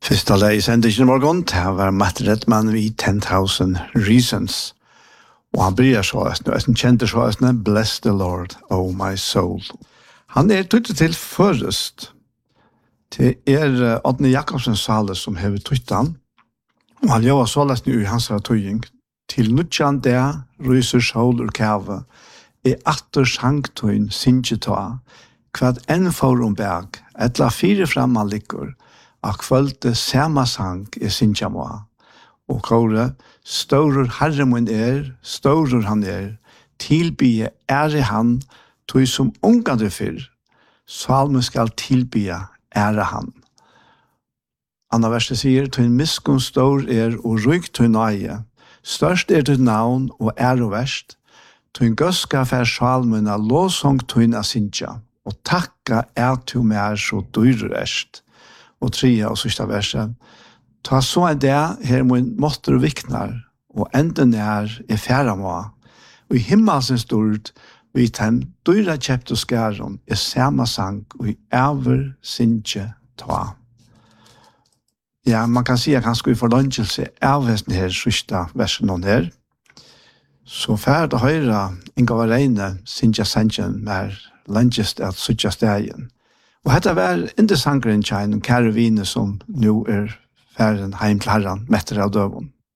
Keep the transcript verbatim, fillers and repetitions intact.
Fyrsta lei sendte ikke morgon, det var Matt Redman vid ten thousand Reasons. Og han bryr så, og han kjente så, Bless the Lord, oh my soul. Han er tøytet til først. Det er Adne Jakobsen Sale som hever tøytet han. Og han gjør så lest i hans tøying. Til nutjan der, ryser sol ur kave, er atter sangtøyn sinjetøa, kvad enn forum berg, etla fire framman likkur, og kvølte sama sang er sinjamoa. Og kåre, størur herremun er, størur han er, tilbye ære han, tog som ungade fyrr, salme skal tilbye ære han. Anna verset sier, tog en miskun stor er og ryk tog nøye, størst er ditt navn og ære verst, tog en gøska fær salmen av låsong tog en asintja, og takka er to mer så dyrer erst. Og trea og sista verset, ta så er det her mun måtter og viknar, og enden er er færa må, og i himmelsens stort, vi ten dyra kjept og skæron, er sama sang, og i æver sinje ta. Ja, man kan si at han skulle forløngjelse av hesten her sista versen noen her, så færd og høyra inga var reine sinja sanjen mer langest at sutja stegen. Og dette var ikke sangren kjein om kære vine som nå er færen heim til herren, metter av døven.